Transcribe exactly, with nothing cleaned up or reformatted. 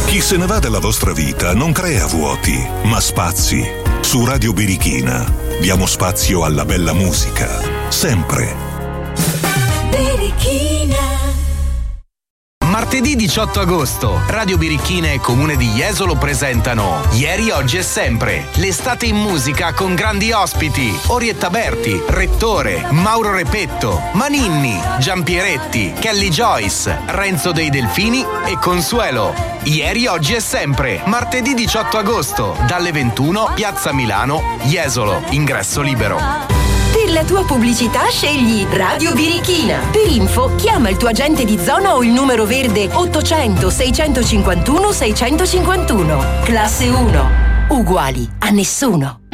Chi se ne va dalla vostra vita non crea vuoti, ma spazi. Su Radio Birichina diamo spazio alla bella musica. Sempre. Birichina. Martedì diciotto agosto, Radio Birichina e Comune di Jesolo presentano Ieri, Oggi e Sempre. L'estate in musica con grandi ospiti: Orietta Berti, Rettore, Mauro Repetto, Maninni, Giampieretti, Kelly Joyce, Renzo dei Delfini e Consuelo. Ieri, Oggi e Sempre. Martedì diciotto agosto, dalle ventuno, Piazza Milano, Jesolo. Ingresso libero. Per la tua pubblicità scegli Radio Birichina. Per info chiama il tuo agente di zona o il numero verde ottocento seicentocinquantuno seicentocinquantuno. Classe uno. Uguali a nessuno.